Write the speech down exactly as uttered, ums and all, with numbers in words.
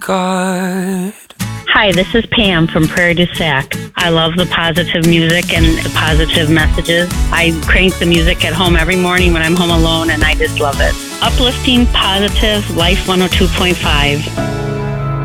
God. Hi, this is Pam from Prairie du Sac. I love the positive music and the positive messages. I crank the music at home every morning when I'm home alone, and I just love it. Uplifting, positive, Life one oh two point five.